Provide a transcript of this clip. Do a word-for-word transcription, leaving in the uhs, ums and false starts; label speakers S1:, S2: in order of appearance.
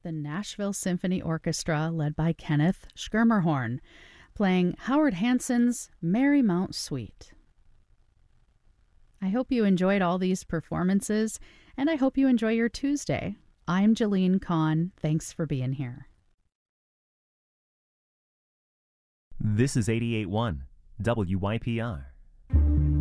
S1: the Nashville Symphony Orchestra, led by Kenneth Schermerhorn, playing Howard Hanson's Marymount Suite. I hope you enjoyed all these performances, and I hope you enjoy your Tuesday. I'm Jeline Kahn. Thanks for being here.
S2: This is eighty-eight point one W Y P R.